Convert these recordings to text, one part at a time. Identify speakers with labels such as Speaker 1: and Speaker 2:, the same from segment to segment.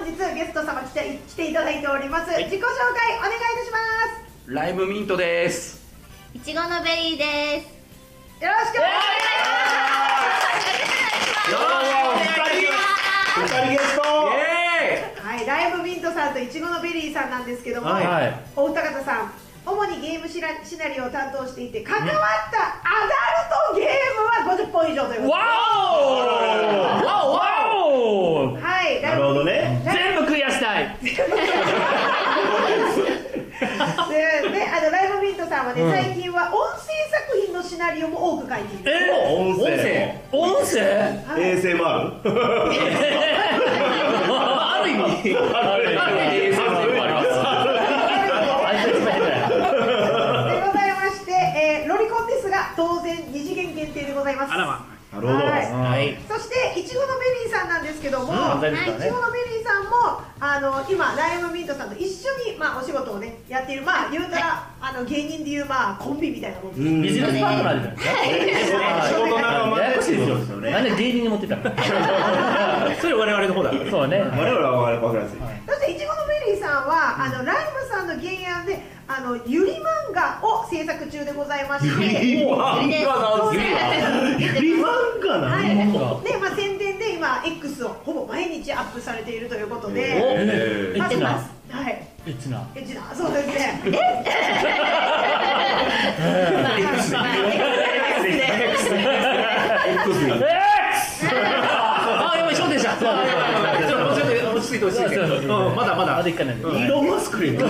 Speaker 1: 日ゲスト様来ていただいております。自己紹介お願いいたします。
Speaker 2: ライムミントです。
Speaker 3: いちごのベリーです。
Speaker 1: よろしくお願いします。
Speaker 4: 2人ゲスト。
Speaker 1: はい、ライムミントさんといちごのベリーさんなんですけども、
Speaker 4: はい、
Speaker 1: お二方さん、主にゲームシナリオを担当していて、関わったアダルトゲームは50本以上ということで。
Speaker 4: わお。
Speaker 1: はい、
Speaker 4: なるほどね。
Speaker 5: 全部クリアしたい。
Speaker 1: で、ライムミントさんはね、最近は音声作品のシナリオも多く書いている。
Speaker 4: 音声。ASMR。
Speaker 5: ある意味。
Speaker 2: ある意味 ASMR もあります。
Speaker 1: でございまして、ロリコンですが当然2次元限定でございます。
Speaker 5: あらま。
Speaker 4: なるほど。
Speaker 5: はい。
Speaker 1: そしていちごのベリーさんなんですけども、いちごのベリーさんも今ライムミントさんと一緒にお仕事をねやっている、言うたら芸人でいうコンビみたいなもんです。
Speaker 5: ビジネスパートナーですね。
Speaker 4: 仕事仲間。ややこしいですよね。
Speaker 5: なんで芸人に持ってたの？それ我々の方だから。そうね。
Speaker 4: 我々は分かりやすい。
Speaker 1: そしていちごのベリーさんはライムさんの原案でゆり漫画を制作中でございまして、
Speaker 4: ゆり漫画なん
Speaker 1: で、宣伝で今 X をほぼ毎日アップされているということで、
Speaker 5: エッチな。
Speaker 1: はい。
Speaker 5: エッチな。
Speaker 1: そうですね。
Speaker 5: 今焦点した。落ち着いて落ち着いて。まだまだ。一回なんで。
Speaker 4: イーロンマスクに。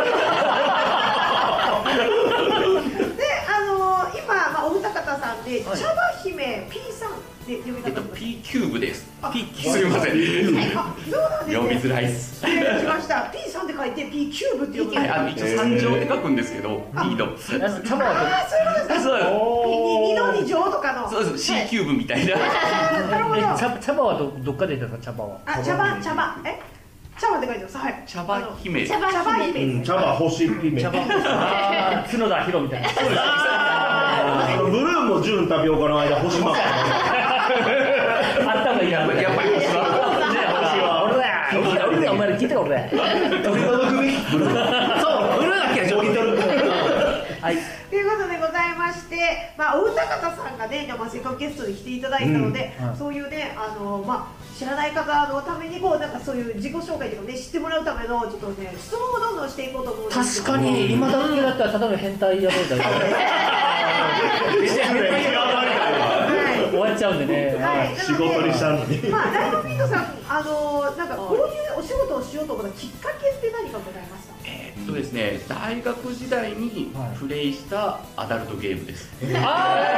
Speaker 1: お二方さんで茶葉姫 P さんで呼び方。
Speaker 2: P キューブです。
Speaker 1: す
Speaker 2: みません。
Speaker 1: そうなんですね。
Speaker 2: 読みづらいです。
Speaker 1: 失礼しました。P さんって書いて P キューブって呼ぶ。
Speaker 2: 一応3乗って書くんですけど、2度。
Speaker 1: そういうことですか。2度に乗とかの。
Speaker 2: そうです。C キューブみたいな。
Speaker 1: なるほど。
Speaker 5: 茶葉はどっかで出た茶葉は。
Speaker 1: 茶葉って書いてます。はい。
Speaker 2: 茶葉姫。
Speaker 1: 茶葉姫。
Speaker 4: 茶葉星姫。
Speaker 5: 角田博みたいな。
Speaker 4: ブルーも純タピオカの間星マーク。
Speaker 5: あった方がいいな。
Speaker 2: やっぱり星は。
Speaker 5: 俺だ。お前ら聞いてよ俺。
Speaker 4: 取り除くべきブルー。
Speaker 5: そう。ブルーだけは上手。
Speaker 1: はい。ということでございまして、お二方さんがね、せっかくゲストに来ていただいたので、そういうね、知らない方のためにもそういう自己紹介とかね知ってもらうためのちょっとね質問をどんどんしていこうと思うんですけど。
Speaker 5: 確かに今だけだったらただの変態やろうだよ。終わっちゃうんでね。
Speaker 4: 仕事にしたのに。
Speaker 1: ライムミントさんこういうお仕事をしようと思ったきっかけって何かございました？
Speaker 2: ですね、大学時代にプレイしたアダルトゲームです。
Speaker 5: それじ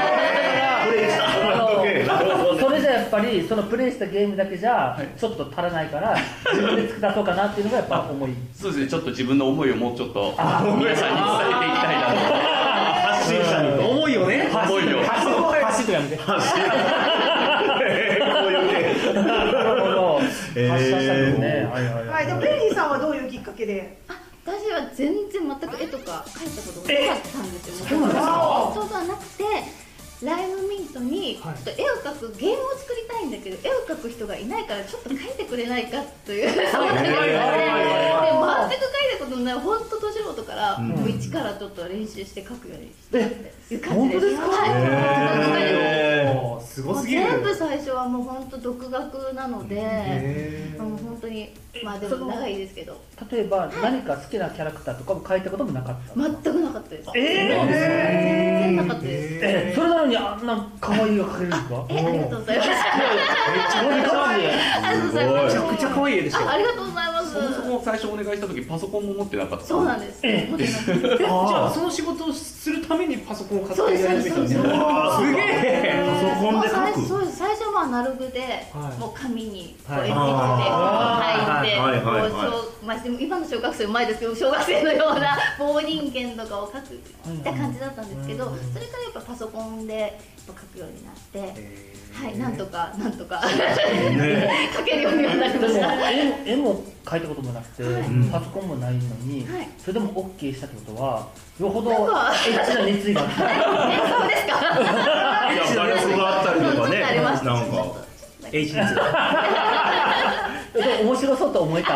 Speaker 5: ゃやっぱりそのプレイしたゲームだけじゃちょっと足らないから自分で作らそうかなっていうのがやっぱ思い。
Speaker 2: そうですね、ちょっと自分の思いをもうちょっと皆さんに伝えていきたいなと。
Speaker 4: 発信者に
Speaker 5: 思いをね。
Speaker 2: 思いを。
Speaker 5: 発信とやめて。発信。発射したけどね。
Speaker 1: はい。でもベリーさんはどういうきっかけで？
Speaker 3: 私は全然全く絵とか描いたことがなかったんですよ。
Speaker 5: そうなんですか？
Speaker 3: そうはなくて、ライムミントにちょっと絵を描くゲームを作りたいんだけど絵を描く人がいないからちょっと描いてくれないかという相談が来て、全く描いたことのない本当ど素人からもう一からちょっと練習して描くようにしていう感じです。
Speaker 5: 本当ですか？
Speaker 4: すごすぎる。
Speaker 3: 全部最初はもう本当独学なので、本当にでも長いですけど。
Speaker 5: 例えば何か好きなキャラクターとかも描いたこともなかった？
Speaker 3: 全くなかったです。全然なかったです。
Speaker 5: それなのにあんな可愛いが描けるんですか？
Speaker 3: ありがとうございます。
Speaker 5: めちゃくちゃ可愛い絵でしょ。
Speaker 3: ありがとうございます。
Speaker 2: そもそも最初お願いした時パソコンも持ってなかった。
Speaker 3: そうなんです。
Speaker 5: じゃあその仕事をするためにパソコンを買ってやり始めたんですね。すげえ。
Speaker 4: パソコンで書く。
Speaker 3: 最初はアナログでもう紙にこう鉛筆で書いて、今の小学生うまいですけど小学生のような棒人間とかを描くって感じだったんですけど、それからやっぱパソコンで描くようになって、はい、なんとか描けるようにはなりました。
Speaker 5: 絵も描いたこともなくて、パソコンもないのに、それでも OK したってことはよほどエッチな熱意があった。
Speaker 3: そうですか。
Speaker 4: いや、画力があったりとかね、なんか
Speaker 5: H 熱面白そうと思えた。